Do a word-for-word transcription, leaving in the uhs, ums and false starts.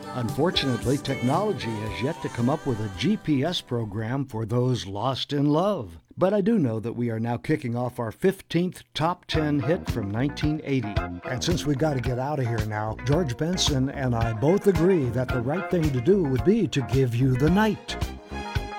Unfortunately, technology has yet to come up with a G P S program for those lost in love. But I do know that we are now kicking off our fifteenth Top ten hit from nineteen eighty. And since we got to get out of here now, George Benson and I both agree that the right thing to do would be to give you the night.